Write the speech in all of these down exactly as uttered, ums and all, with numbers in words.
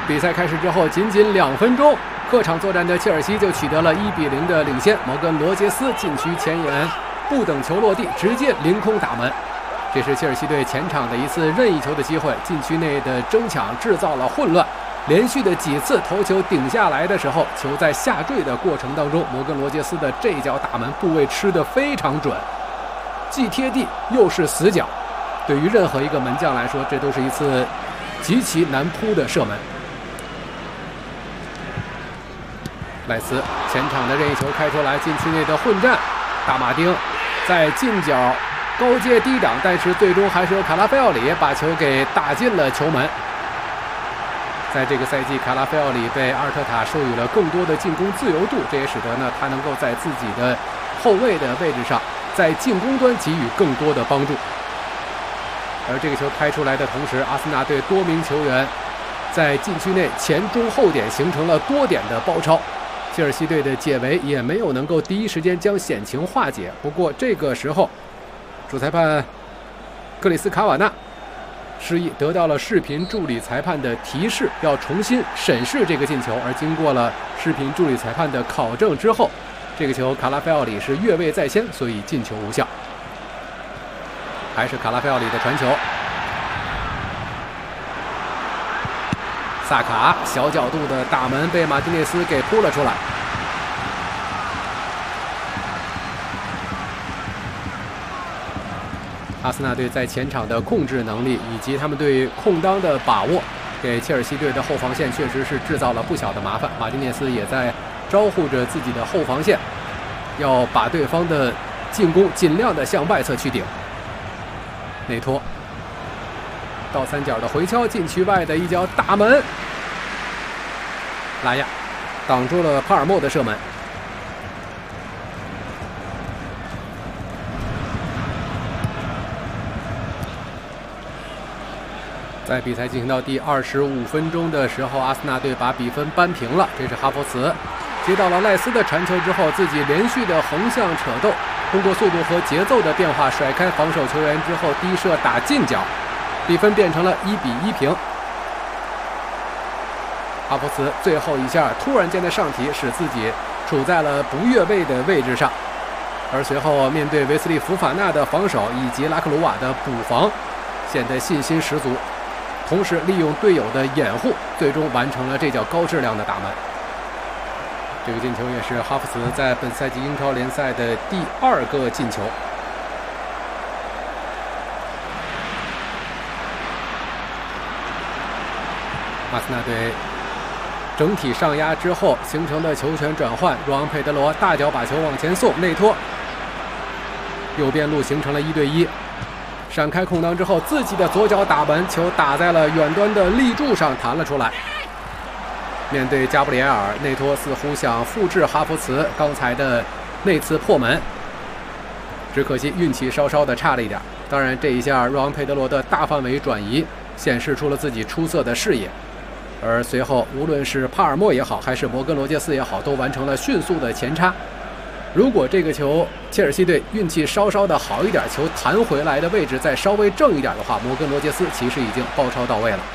比赛开始之后，仅仅两分钟，客场作战的切尔西就取得了一比零的领先。摩根罗杰斯禁区前沿不等球落地，直接凌空打门。这是切尔西队前场的一次任意球的机会，禁区内的争抢制造了混乱。连续的几次头球顶下来的时候，球在下坠的过程当中，摩根罗杰斯的这脚打门部位吃得非常准，既贴地又是死角。对于任何一个门将来说，这都是一次极其难扑的射门。赖斯前场的任意球开出来，禁区内的混战，大马丁在近角高接低挡，但是最终还是由卡拉菲奥里把球给打进了球门。在这个赛季，卡拉菲奥里被阿尔特塔授予了更多的进攻自由度，这也使得呢他能够在自己的后卫的位置上，在进攻端给予更多的帮助。而这个球开出来的同时，阿森纳队多名球员在禁区内前中后点形成了多点的包抄。切尔西队的解围也没有能够第一时间将险情化解。不过这个时候，主裁判克里斯卡瓦纳示意得到了视频助理裁判的提示，要重新审视这个进球。而经过了视频助理裁判的考证之后，这个球卡拉菲奥里是越位在先，所以进球无效。还是卡拉菲奥里的传球，萨卡小角度的打门被马丁内斯给扑了出来。阿森纳队在前场的控制能力以及他们对空当的把握，给切尔西队的后防线确实是制造了不小的麻烦。马丁内斯也在招呼着自己的后防线，要把对方的进攻尽量的向外侧去顶。内托倒三角的回敲，禁区外的一脚大门，拉亚挡住了帕尔默的射门。在比赛进行到第二十五分钟的时候，阿森纳队把比分扳平了。这是哈弗茨接到了赖斯的传球之后，自己连续的横向扯斗，通过速度和节奏的变化甩开防守球员之后低射打近角，比分变成了一比一平。哈弗茨最后一下突然间的上提，使自己处在了不越位的位置上，而随后面对维斯利·福法纳的防守以及拉克鲁瓦的补防，显得信心十足。同时利用队友的掩护，最终完成了这脚高质量的打门。这个进球也是哈弗茨在本赛季英超联赛的第二个进球。阿森纳队整体上压之后形成的球权转换，若昂佩德罗大脚把球往前送，内托右边路形成了一对一，闪开空当之后，自己的左脚打门，球打在了远端的立柱上弹了出来。面对加布里埃尔，内托似乎想复制哈弗茨刚才的那次破门，只可惜运气稍稍的差了一点。当然这一下若昂佩德罗的大范围转移显示出了自己出色的视野，而随后无论是帕尔默也好，还是摩根罗杰斯也好，都完成了迅速的前插。如果这个球切尔西队运气稍稍的好一点，球弹回来的位置再稍微正一点的话，摩根罗杰斯其实已经包抄到位了。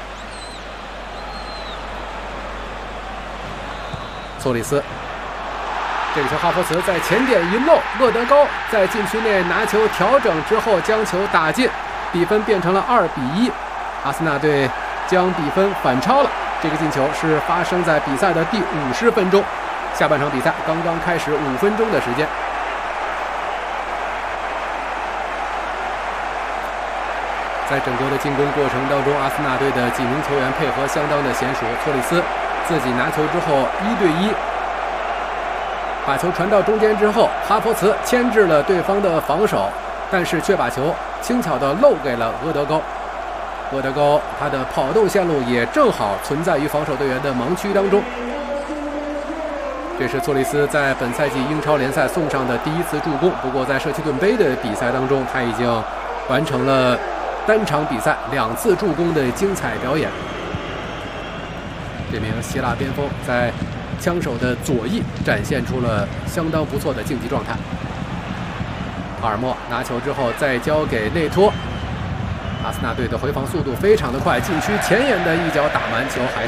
索里斯，这个球哈弗茨在前点一漏，勒德高在禁区内拿球调整之后将球打进，比分变成了二比一。阿森纳队将比分反超了。这个进球是发生在比赛的第五十分钟，下半场比赛刚刚开始五分钟的时间。在整个的进攻过程当中，阿森纳队的几名球员配合相当的娴熟。托里斯自己拿球之后一对一把球传到中间之后，哈弗茨牵制了对方的防守，但是却把球轻巧地漏给了厄德高。厄德高他的跑动线路也正好存在于防守队员的盲区当中。这是托里斯在本赛季英超联赛送上的第一次助攻，不过在社区盾杯的比赛当中，他已经完成了单场比赛两次助攻的精彩表演。这名希腊边锋在枪手的左翼展现出了相当不错的竞技状态。帕尔默拿球之后再交给内托，阿森纳队的回防速度非常的快，禁区前沿的一脚打门，球还